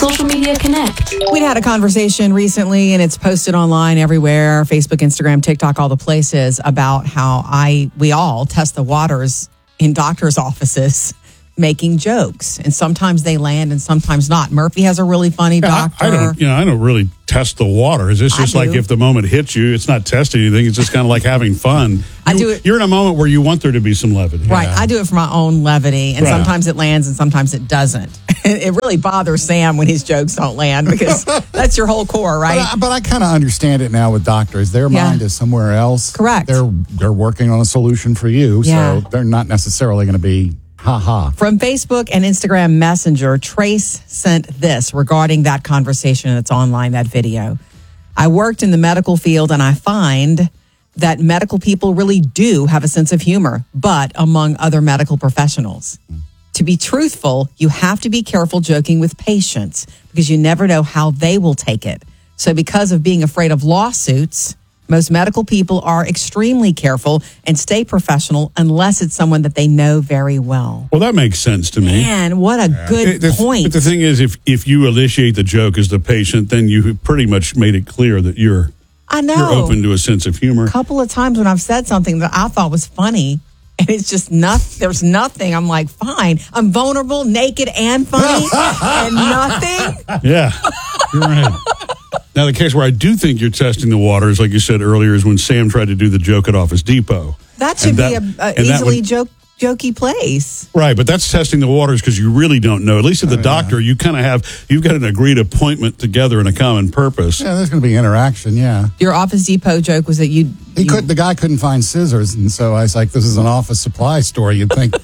Social Media Connect. We'd had a conversation recently, and it's posted online everywhere, Facebook, Instagram, TikTok, all the places, about how we all test the waters in doctors' offices making jokes. And sometimes they land and sometimes not. Murphy has a really funny doctor. I don't really test the waters. It's just like if the moment hits you, it's not testing anything. It's just kind of like having fun. You're in a moment where you want there to be some levity. Right. I do it for my own levity. And sometimes it lands and sometimes it doesn't. It really bothers Sam when his jokes don't land because that's your whole core, right? But I kind of understand it now with doctors. Their mind is somewhere else. Correct. They're working on a solution for you, so they're not necessarily going to be ha-ha. From Facebook and Instagram Messenger, Trace sent this regarding that conversation that's online, that video. I worked in the medical field and I find that medical people really do have a sense of humor, but among other medical professionals. To be truthful, you have to be careful joking with patients because you never know how they will take it. So because of being afraid of lawsuits, most medical people are extremely careful and stay professional unless it's someone that they know very well. Well, that makes sense to me. Man, what a good point. But the thing is, if you initiate the joke as the patient, then you pretty much made it clear that you're open to a sense of humor. A couple of times when I've said something that I thought was funny, and it's just nothing. There's nothing. I'm like, fine. I'm vulnerable, naked, and funny, and nothing. Yeah, you're right. Now, the case where I do think you're testing the waters, like you said earlier, is when Sam tried to do the joke at Office Depot. That should be an easily jokey place. Right, but that's testing the waters because you really don't know. At least at the doctor, you kind of you've got an agreed appointment together and a common purpose. Yeah, there's going to be interaction, Your Office Depot joke was that the guy couldn't find scissors, and so I was like, this is an office supply store. You'd think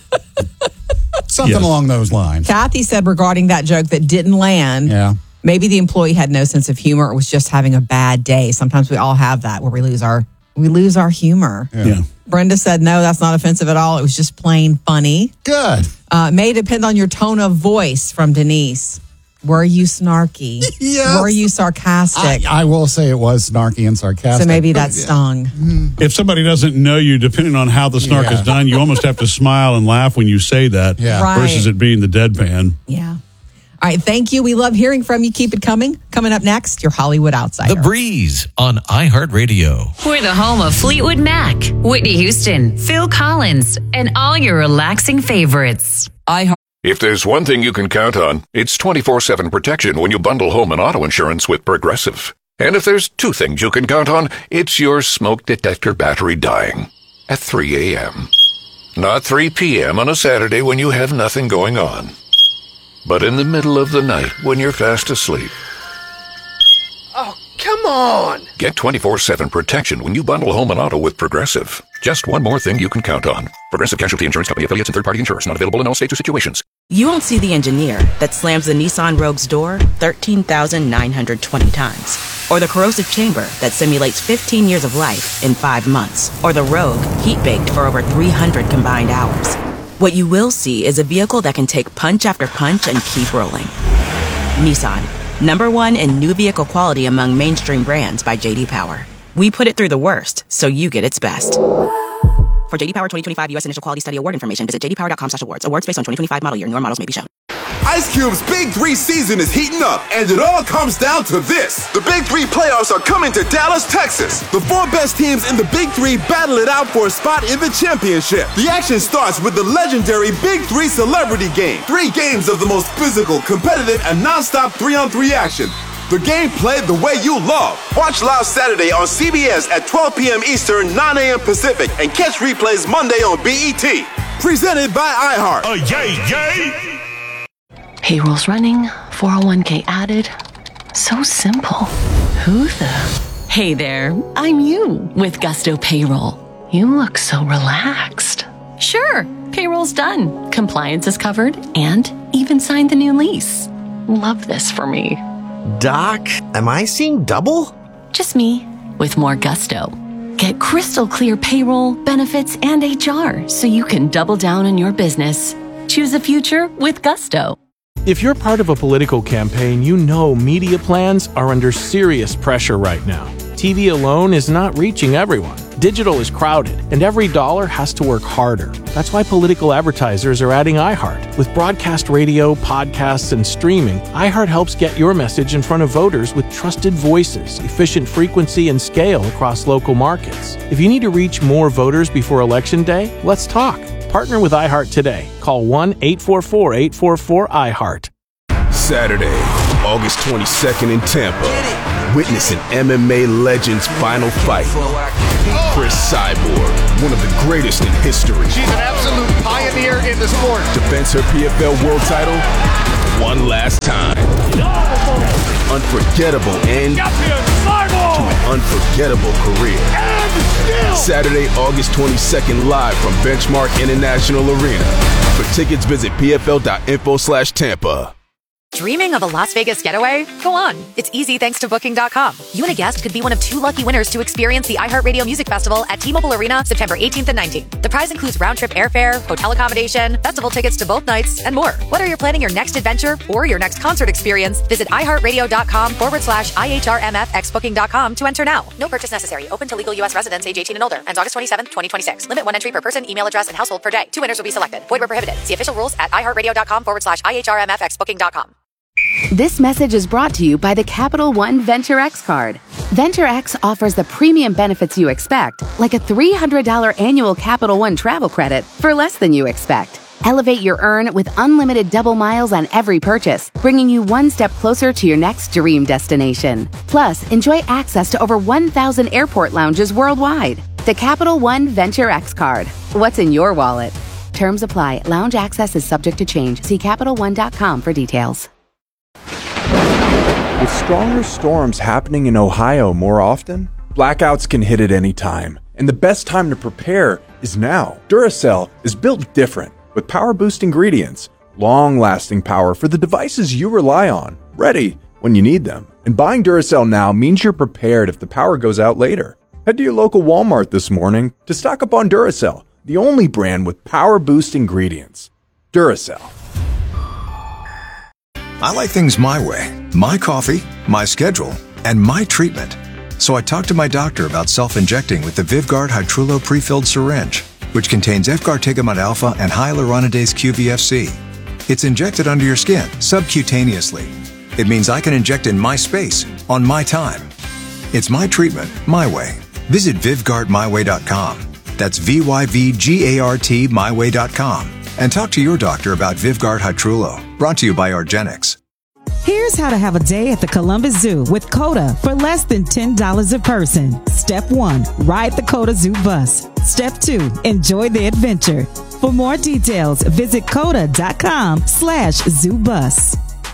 something along those lines. Kathy said regarding that joke that didn't land, maybe the employee had no sense of humor or was just having a bad day. Sometimes we all have that where we lose our humor. Yeah. Brenda said, no, that's not offensive at all. It was just plain funny. Good. May depend on your tone of voice, from Denise. Were you snarky? Yes. Were you sarcastic? I will say it was snarky and sarcastic. So maybe that stung. If somebody doesn't know you, depending on how the snark is done, you almost have to smile and laugh when you say that versus it being the deadpan. Yeah. All right, thank you. We love hearing from you. Keep it coming. Coming up next, your Hollywood Outsider. The Breeze on iHeartRadio. We're the home of Fleetwood Mac, Whitney Houston, Phil Collins, and all your relaxing favorites. If there's one thing you can count on, it's 24/7 protection when you bundle home and auto insurance with Progressive. And if there's two things you can count on, it's your smoke detector battery dying at 3 a.m. Not 3 p.m. on a Saturday when you have nothing going on, but in the middle of the night when you're fast asleep. Oh, come on! Get 24/7 protection when you bundle home and auto with Progressive. Just one more thing you can count on. Progressive Casualty Insurance Company, affiliates, and third-party insurers. Not available in all states or situations. You won't see the engineer that slams the Nissan Rogue's door 13,920 times. Or the corrosive chamber that simulates 15 years of life in 5 months. Or the Rogue heat-baked for over 300 combined hours. What you will see is a vehicle that can take punch after punch and keep rolling. Nissan, #1 in new vehicle quality among mainstream brands by J.D. Power. We put it through the worst, so you get its best. For J.D. Power 2025 U.S. Initial Quality Study Award information, visit jdpower.com/awards. Awards based on 2025 model year. Newer models may be shown. Ice Cube's Big 3 season is heating up, and it all comes down to this. The Big 3 playoffs are coming to Dallas, Texas. The 4 best teams in the Big 3 battle it out for a spot in the championship. The action starts with the legendary Big 3 Celebrity Game. 3 games of the most physical, competitive, and non-stop 3-on-3 action. The game played the way you love. Watch live Saturday on CBS at 12 p.m. Eastern, 9 a.m. Pacific, and catch replays Monday on BET. Presented by iHeart. Yay! Payroll's running, 401k added. So simple. Who the? Hey there, I'm you with Gusto Payroll. You look so relaxed. Sure, payroll's done. Compliance is covered and even signed the new lease. Love this for me. Doc, am I seeing double? Just me, with more gusto. Get crystal clear payroll, benefits, and HR so you can double down on your business. Choose a future with Gusto. If you're part of a political campaign, you know media plans are under serious pressure right now. TV alone is not reaching everyone. Digital is crowded, and every dollar has to work harder. That's why political advertisers are adding iHeart. With broadcast radio, podcasts, and streaming, iHeart helps get your message in front of voters with trusted voices, efficient frequency, and scale across local markets. If you need to reach more voters before Election Day, let's talk. Partner with iHeart today. Call 1-844-844-iHeart. Saturday, August 22nd in Tampa. Witness an MMA legend's final fight. Chris Cyborg, one of the greatest in history. She's an absolute pioneer in the sport. Defends her PFL world title one last time. Unforgettable end to an unforgettable career. Saturday, August 22nd, live from Benchmark International Arena. For tickets, visit pfl.info/Tampa. Dreaming of a Las Vegas getaway? Go on. It's easy thanks to Booking.com. You and a guest could be one of 2 lucky winners to experience the iHeartRadio Music Festival at T-Mobile Arena September 18th and 19th. The prize includes round-trip airfare, hotel accommodation, festival tickets to both nights, and more. Whether you're planning your next adventure or your next concert experience, visit iHeartRadio.com/IHRMFXBooking.com to enter now. No purchase necessary. Open to legal U.S. residents age 18 and older. Ends August 27th, 2026. Limit 1 entry per person, email address, and household per day. 2 winners will be selected. Void where prohibited. See official rules at iHeartRadio.com/IHRMFXBooking.com. This message is brought to you by the Capital One Venture X card. Venture X offers the premium benefits you expect, like a $300 annual Capital One travel credit for less than you expect. Elevate your earn with unlimited double miles on every purchase, bringing you one step closer to your next dream destination. Plus, enjoy access to over 1,000 airport lounges worldwide. The Capital One Venture X card. What's in your wallet? Terms apply. Lounge access is subject to change. See CapitalOne.com for details. With stronger storms happening in Ohio more often, blackouts can hit at any time. And the best time to prepare is now. Duracell is built different, with power-boost ingredients, long-lasting power for the devices you rely on, ready when you need them. And buying Duracell now means you're prepared if the power goes out later. Head to your local Walmart this morning to stock up on Duracell, the only brand with power-boost ingredients. Duracell. I like things my way, my coffee, my schedule, and my treatment. So I talked to my doctor about self-injecting with the Vyvgart Hytrulo pre-filled syringe, which contains efgartigimod alpha and hyaluronidase QVFC. It's injected under your skin, subcutaneously. It means I can inject in my space, on my time. It's my treatment, my way. Visit VyvgartMyWay.com. That's VYVGART myway.com. And talk to your doctor about Vyvgart Hytrulo. Brought to you by Argenix. Here's how to have a day at the Columbus Zoo with COTA for less than $10 a person. Step 1, ride the COTA Zoo bus. Step 2, enjoy the adventure. For more details, visit COTA.com/zoobus.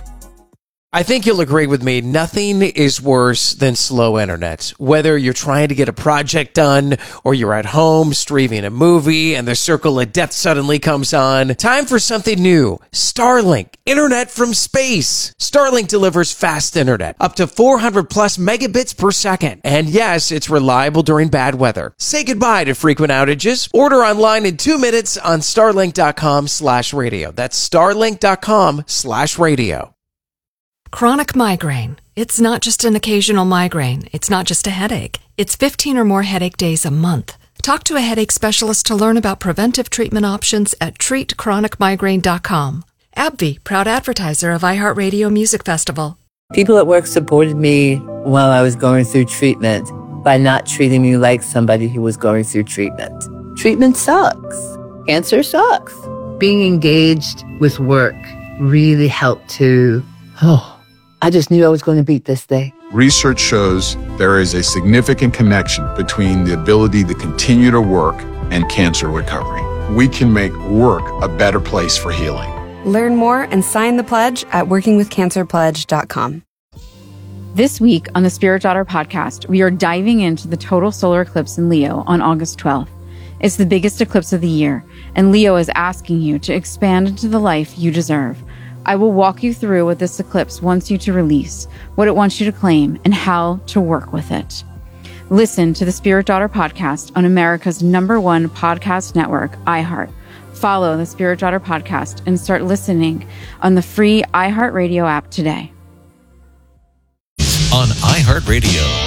I think you'll agree with me. Nothing is worse than slow internet. Whether you're trying to get a project done or you're at home streaming a movie and the circle of death suddenly comes on. Time for something new. Starlink. Internet from space. Starlink delivers fast internet. Up to 400 plus megabits per second. And yes, it's reliable during bad weather. Say goodbye to frequent outages. Order online in 2 minutes on starlink.com/radio. That's starlink.com/radio. Chronic migraine. It's not just an occasional migraine. It's not just a headache. It's 15 or more headache days a month. Talk to a headache specialist to learn about preventive treatment options at treatchronicmigraine.com. AbbVie, proud advertiser of iHeartRadio Music Festival. People at work supported me while I was going through treatment by not treating me like somebody who was going through treatment. Treatment sucks. Cancer sucks. Being engaged with work really helped to... I just knew I was going to beat this thing. Research shows there is a significant connection between the ability to continue to work and cancer recovery. We can make work a better place for healing. Learn more and sign the pledge at workingwithcancerpledge.com. This week on the Spirit Daughter podcast, we are diving into the total solar eclipse in Leo on August 12th. It's the biggest eclipse of the year, and Leo is asking you to expand into the life you deserve. I will walk you through what this eclipse wants you to release, what it wants you to claim, and how to work with it. Listen to the Spirit Daughter podcast on America's #1 podcast network, iHeart. Follow the Spirit Daughter podcast and start listening on the free iHeartRadio app today. On iHeartRadio.